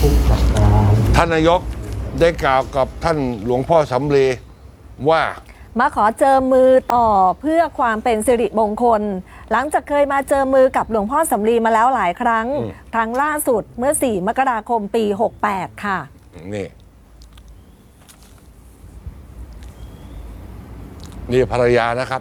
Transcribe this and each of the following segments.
ท่านนายกได้กล่าวกับท่านหลวงพ่อสำลีว่ามาขอเจอมือต่อเพื่อความเป็นสิริมงคลหลังจากเคยมาเจอมือกับหลวงพ่อสำลีมาแล้วหลายครั้งครั้งล่าสุดเมื่อ4 มกราคมปี 68 ค่ะนี่ภรรยานะครับ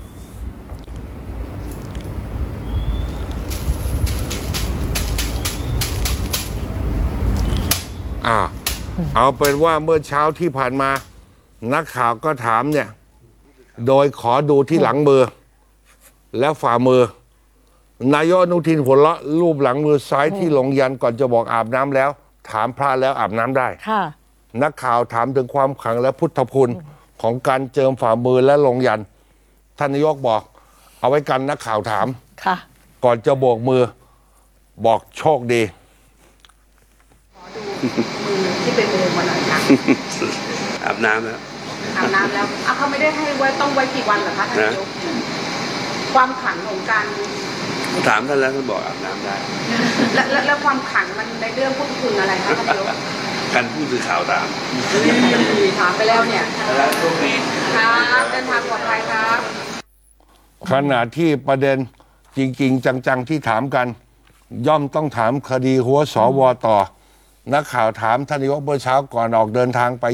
เอาเป็นว่าเมื่อเช้าที่ผ่านมานักข่าวก็ถามเนี่ยโดยขอดูที่หลังมือแล้วฝ่ามือนายกอนุทินหัวเราะรูปหลังมือซ้ายที่ลงยันก่อนจะบอกอาบน้ำแล้วถามพระแล้วอาบน้ำได้นักข่าวถามถึงความขลังและพุทธคุณของการเจิมฝ่ามือและลงยันท่านนายกบอกเอาไว้กันนักข่าวถามก่อนจะโบกมือบอกโชคดีมือที่เป็นมือวันไหนคะอาบน้ำแล้วเขาไม่ได้ให้ไว้ต้องไว้กี่วันเหรอคะท่านนายกความขลังของการถามท่านแล้วท่านบอกอาบน้ำได้แล้วความขลังมันในเรื่องพุทธคุณอะไรคะท่านนายกการผู้สื่อข่าวถามไปแล้วเนี่ยแล้วโชคดีครับเดินทางปลอดภัยครับขณะที่ประเด็นจริงๆจังๆที่ถามกันย่อมต้องถามคดีหัวสวต่อนักข่าวถามท่านนายกเมื่อเช้าก่อนออกเดินทางไป